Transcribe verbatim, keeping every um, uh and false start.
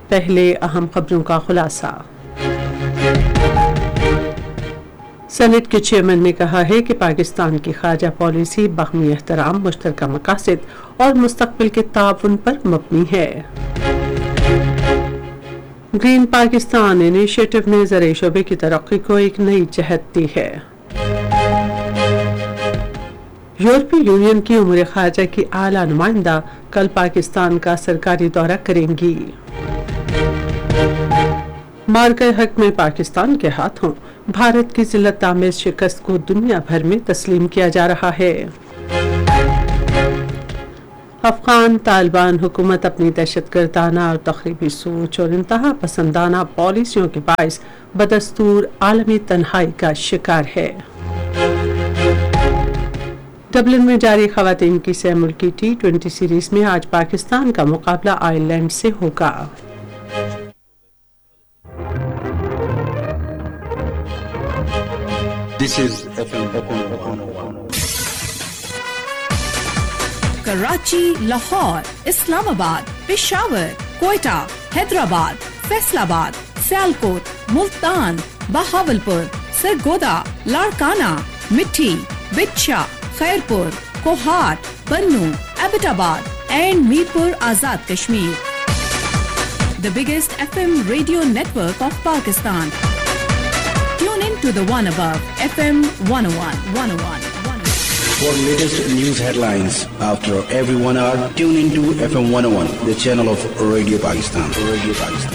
पहले अहम खबरों का खुलासा। सेनेट के चेयरमैन ने कहा है कि पाकिस्तान की खारजा पॉलिसी बाहमी एहतराम, मुश्तरका मकासद और मुस्तकबिल के ताउन पर मबनी है। ग्रीन पाकिस्तान इनिशिएटिव ने ज़राई शोबे की तरक्की को एक नई जहत दी है। यूरोपीय यूनियन की उमूर खारजा की आला नुमाइंदा कल पाकिस्तान का सरकारी दौरा करेंगी। मार्का हक में पाकिस्तान के हाथों भारत की जिल्लत आमेज शिकस्त को दुनिया भर में तस्लीम किया जा रहा है। अफगान तालिबान हुकूमत अपनी दहशतगर्दाना और तखरीबी सोच और इंतहा पसंदाना पॉलिसियों के बायस बदस्तूर आलमी तन्हाई का शिकार है। डबलिन में जारी खवातीन की सह मुल्की टी ट्वेंटी सीरीज में आज पाकिस्तान का मुकाबला आयरलैंड से होगा। This is F M one oh one. Karachi, Lahore, Islamabad, Peshawar, Quetta, Hyderabad, Faisalabad, Sialkot, Multan, Bahawalpur, Sargodha, Larkana, मिट्टी, बिच्छा, खैरपुर, कोहाट, बन्नू, Abbottabad and Mirpur Azad Kashmir. The biggest F M radio network of Pakistan. Tune in to the one above F M one oh one, one oh one, one oh one. For latest news headlines after every one hour, tune into F M one oh one, the channel of Radio Pakistan. Radio Pakistan.